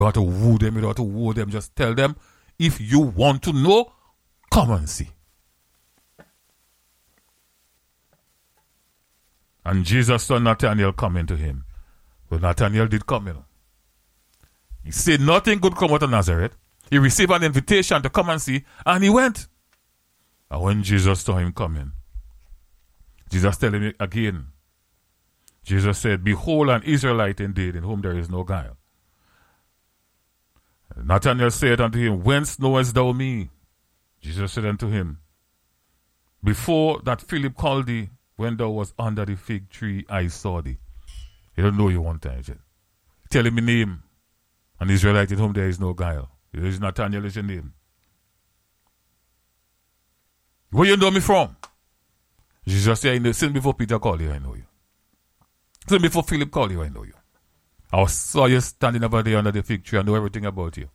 don't have to woo them, you don't have to woo them. Just tell them, if you want to know, come and see. And Jesus saw Nathanael coming to him. Well, Nathanael did come, you know. He said nothing good come out of Nazareth. He received an invitation to come and see, and he went. And when Jesus saw him coming, Jesus told him again. Jesus said, behold, an Israelite indeed, in whom there is no guile. Nathanael said unto him, whence knowest thou me? Jesus said unto him, before that Philip called thee, when thou was under the fig tree, I saw thee. He don't know you one time. He said, tell him my name. An Israelite in whom there is no guile. It is Nathanael is your name. Where you know me from? Jesus said, since before Peter called you, I know you. Since before Philip called you, I know you. I saw you standing over there under the fig tree. I know everything about you.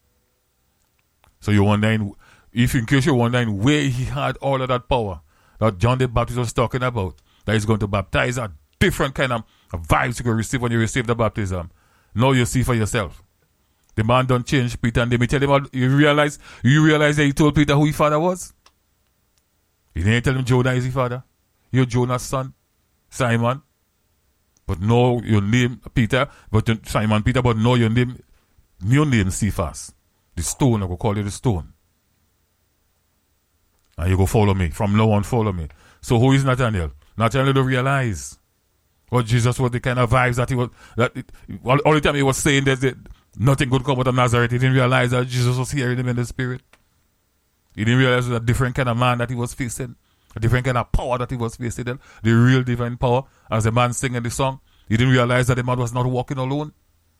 So you're wondering, if in case you're wondering where he had all of that power that John the Baptist was talking about, that he's going to baptize, a different kind of vibes you can receive when you receive the baptism. Now you see for yourself. The man don't change Peter, and they may tell him, you realize that he told Peter who his father was? He didn't tell him Jonah is his father. You're Jonah's son, Simon. But no, your name Peter, but Simon Peter, but no, your name Cephas. The stone, I will call you the stone. And you go follow me. From now on, follow me. So who is Nathanael? Nathanael don't realize what Jesus was, the kind of vibes that he was, all the time he was saying that nothing could come out of Nazareth. He didn't realize that Jesus was hearing him in the spirit. He didn't realize it was a different kind of man that he was facing, a different kind of power that he was facing, the real divine power, as the man singing the song. He didn't realize that the man was not walking alone.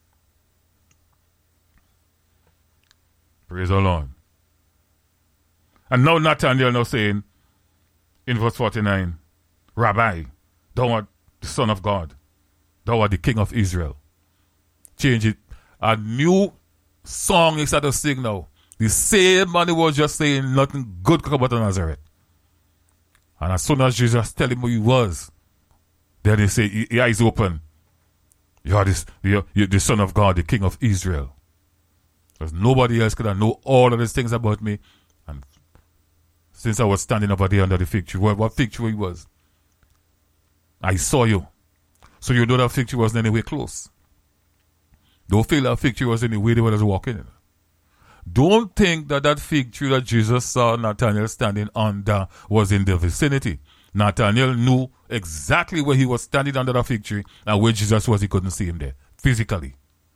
Praise the Lord. And now Nathanael now saying in verse 49, Rabbi, thou art the Son of God. Thou art the King of Israel. Change it. A new song he started to sing now. The same man who was just saying nothing good could come out of Nazareth. And as soon as Jesus tell him who he was, then he say, your eyes open. You're the Son of God, the King of Israel. Because nobody else could have know all of these things about me. And since I was standing over there under the fig tree, what fig tree was? I saw you. So you know that fig tree wasn't anywhere close. Don't feel that fig tree was anywhere they were walking in. Don't think that fig tree that Jesus saw Nathanael standing under was in the vicinity. Nathanael knew exactly where he was standing under the fig tree, and where Jesus was, he couldn't see him there, physically.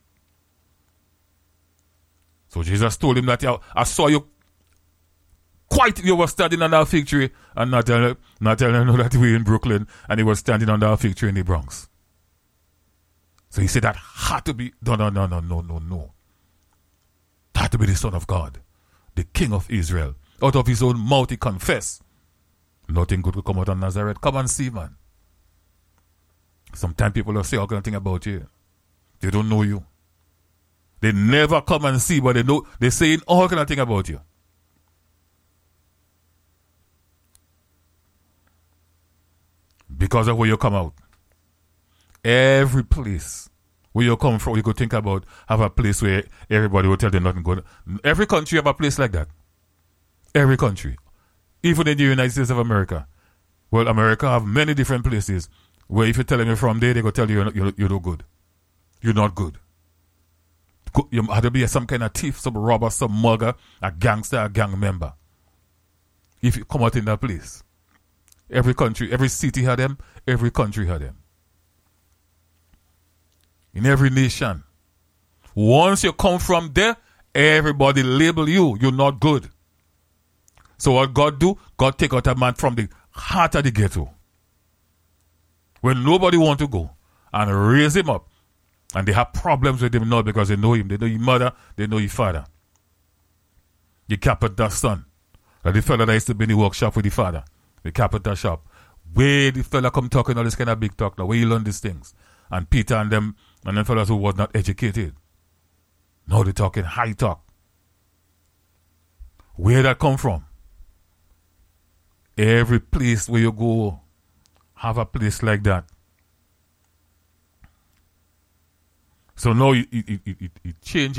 So Jesus told him that I saw you you were standing under a fig tree, and Nathanael knew that we were in Brooklyn, and he was standing under a fig tree in the Bronx. So he said that had to be, no. That had to be the Son of God, the King of Israel. Out of his own mouth he confessed. Nothing good could come out of Nazareth. Come and see, man. Sometimes people will say all kind of thing about you. They don't know you. They never come and see, but they're saying all kind of thing about you. Because of where you come out. Every place where you come from, you could think about, have a place where everybody will tell them nothing good. Every country have a place like that. Every country. Even in the United States of America. Well, America have many different places where if you tell them you're from there, they go tell you you're no good. You're not good. You have to be some kind of thief, some robber, some mugger, a gangster, a gang member. If you come out in that place. Every country, every city had them, every country had them. In every nation. Once you come from there, everybody label you. You're not good. So what God do? God take out a man from the heart of the ghetto. When nobody want to go. And raise him up. And they have problems with him now because they know him. They know his mother. They know his father. The carpenter son. Like the fella that used to be in the workshop with the father. The carpenter shop. Where the fella come talking all this kind of big talk now. Where you learn these things. And Peter and them fellas who was not educated. Now they're talking high talk. Where that come from? Every place where you go, have a place like that. So now it changes.